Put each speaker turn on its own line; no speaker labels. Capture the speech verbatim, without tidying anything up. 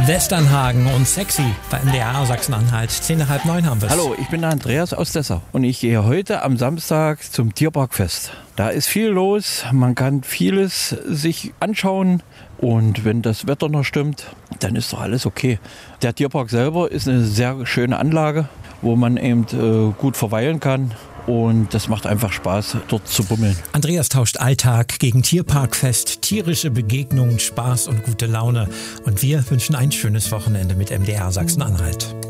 Westernhagen und Sexy bei M D R Sachsen-Anhalt. Zehn nach halb neun haben wir es.
Hallo, ich bin der Andreas aus Dessau und ich gehe heute am Samstag zum Tierparkfest. Da ist viel los, man kann vieles sich anschauen und wenn das Wetter noch stimmt, dann ist doch alles okay. Der Tierpark selber ist eine sehr schöne Anlage, wo man eben äh, gut verweilen kann. Und das macht einfach Spaß, dort zu bummeln.
Andreas tauscht Alltag gegen Tierparkfest, tierische Begegnungen, Spaß und gute Laune. Und wir wünschen ein schönes Wochenende mit M D R Sachsen-Anhalt.